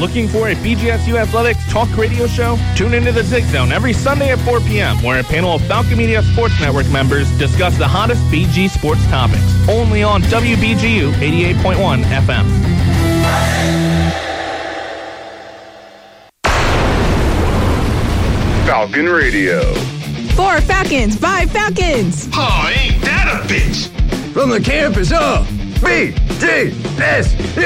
Looking for a BGSU Athletics talk radio show? Tune into the Zig Zone every Sunday at 4 p.m. where a panel of Falcon Media Sports Network members discuss the hottest BG sports topics. Only on WBGU 88.1 FM. Falcon Radio. For Falcons, by Falcons. Oh, ain't that a bitch? From the campus of BGSU.